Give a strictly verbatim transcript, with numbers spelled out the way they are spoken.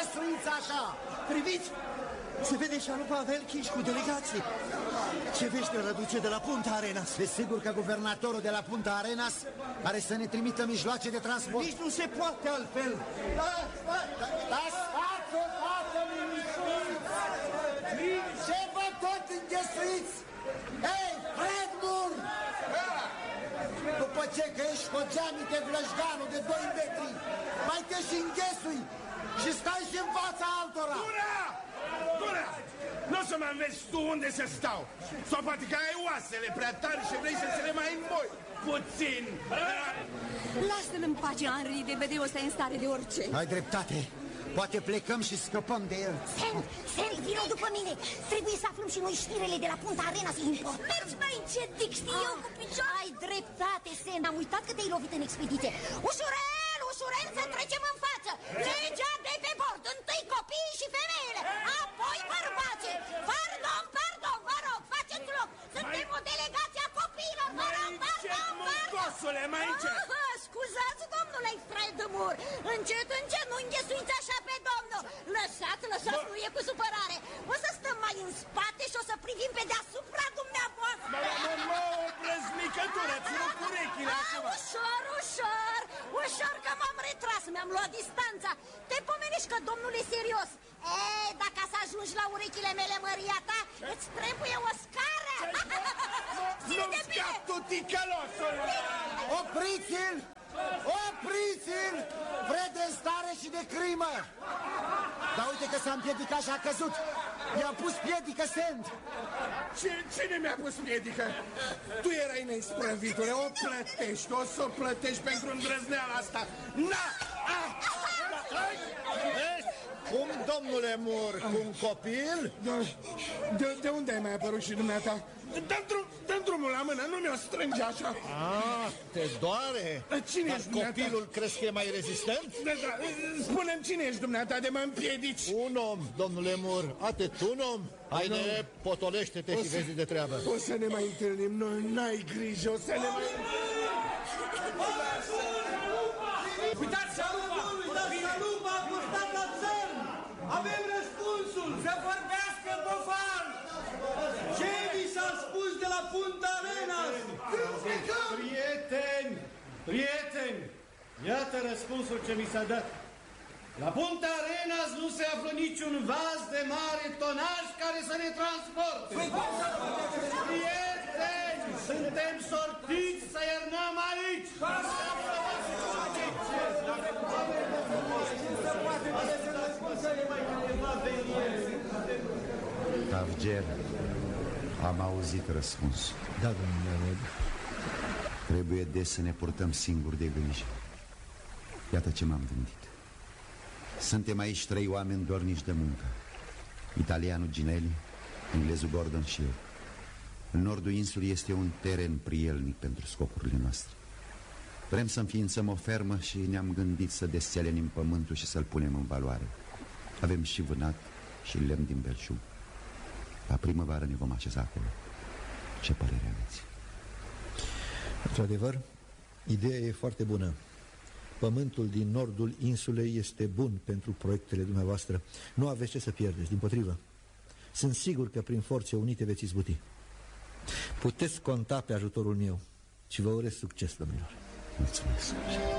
înghesuiți așa? Priviți! Se vede Șalup Pavel Chiș cu delegații. Ce vești ne răduce de la Punta Arenas? E sigur că guvernatorul de la Punta Arenas are să ne trimită mijloace de transport? Nici nu se poate altfel. Dați față, față, liniștiți! Ce vă tot înghesuiți? Ei, Fredmur! După ce că ești cu geamite vlăjganul de doi metri, mai te și înghesui și stai și în fața altora! Dura! Dura! Nu o să mă înveți tu unde să stau. Sau poate că ai oasele prea tari și vrei să ți le mai îmboi puțin. Lasă-l în pace, Henri, de vedeu ăsta e în stare de orice. Ai dreptate. Poate plecăm și scăpăm de el. Sam, Sam, vină după mine. Trebuie să aflăm și noi știrele de la Punta Arenas. Mergi mai încet, Dick, știi eu cu picior. Ai dreptate, Sam. Am uitat că te-ai lovit în expediție. Ușurel, ușurel să trecem în față. Legea de pe bord. Întâi copiii și femeile, apoi bărbații. Pardon, pardon, vă rog, faceți loc. Suntem o delegație a copiilor. Vă rog, pardon, pardon. Mai încet. Scuzați, domnule Fredmur. Încet, încet, nu înghesuiți așa pe domnul. Lăsați, lăsați, nu e cu supărare. O să stăm mai în spate și o să privim pe deasupra dumneavoastră. Mă, mă, mă, o brăznicătură, ți-o cu urechile acum. Ușor, ușor, ușor că m-am retras, mi-am luat distanța. Te pomenești că domnul e serios. Ei, dacă să ajungi la urechile mele, măria ta, îți trebuie o scară. Nu-mi scap tu, ticălosul. Opriți-l! Opriți-l! Fred în stare și de crimă. Dar uite că s-a împiedicat și a căzut. I-a pus piedică, Sand. Cine mi-a pus piedică? Tu erai neisprăvitule, o plătești, o să o plătești pentru îndrăzneala asta. Na! Cum, domnule Mur, cu un copil? De, de, de unde ai mai apărut și dumneata? Dă-mi drum, dă drumul la mână, nu mi-o strânge așa. Ah, te doare? Cine Dar ești dumneata? copilul crezi că e mai rezistent? Da, da, spune-mi cine ești dumneata de mă împiedici. Un om, domnule Mur, atât un om. Haide, potolește-te și vezi de treabă. O să ne mai întâlnim, noi n-ai grijă, o să ne mai... Uitați, Șalupa! Uitați, Șalupa a costat la țărm! Avem răspunsul! Să vorbească Bofan! Ce vi s-a spus de la Punta Arenas? Prieteni! Prieteni! Iată răspunsul ce mi s-a dat. La Punta Arenas nu se află niciun vas de mare tonaj care să ne transporte. Prieteni! Suntem sortiți să iernăm aici! Tavger, am auzit răspunsul. Da, domnule. Trebuie des să ne purtăm singuri de grijă. Iată ce m-am gândit. Suntem aici trei oameni dornici de muncă. Italianul Ginelli, englezul Gordon și eu. În nordul insulei este un teren prielnic pentru scopurile noastre. Vrem să înființăm o fermă și ne-am gândit să desțelenim pământul și să-l punem în valoare. Avem și vânat și lemn din belșug. La primăvară ne vom așeza acolo. Ce părere aveți? Într-adevăr, ideea e foarte bună. Pământul din nordul insulei este bun pentru proiectele dumneavoastră. Nu aveți ce să pierdeți, dimpotrivă. Sunt sigur că prin forțe unite veți izbuti. Puteți conta pe ajutorul meu și vă urez succes, domnilor. Mulțumesc.